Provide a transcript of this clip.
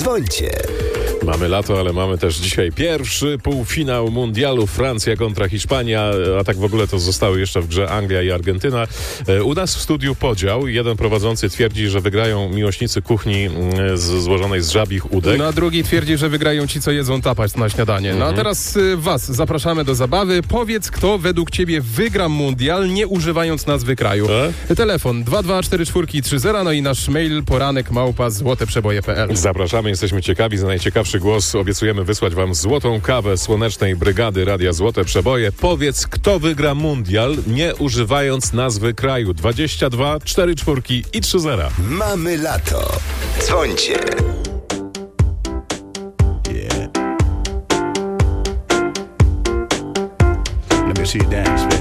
Dzwońcie. Mamy lato, ale mamy też dzisiaj pierwszy półfinał mundialu. Francja kontra Hiszpania, a tak w ogóle to zostały jeszcze w grze Anglia i Argentyna. U nas w studiu podział. Jeden prowadzący twierdzi, że wygrają miłośnicy kuchni złożonej z żabich udek. No a drugi twierdzi, że wygrają ci, co jedzą tapas na śniadanie. No a teraz was zapraszamy do zabawy. Powiedz, kto według ciebie wygra mundial, nie używając nazwy kraju. Telefon 2244330, no i nasz mail poranek@złoteprzeboje.pl. Zapraszamy, jesteśmy ciekawi. Za najciekawszy głos obiecujemy wysłać wam złotą kawę Słonecznej Brygady Radia Złote Przeboje. Powiedz, kto wygra mundial, nie używając nazwy kraju. 22 44 i 30. Mamy lato. Dzwońcie. Let me see you dance, baby.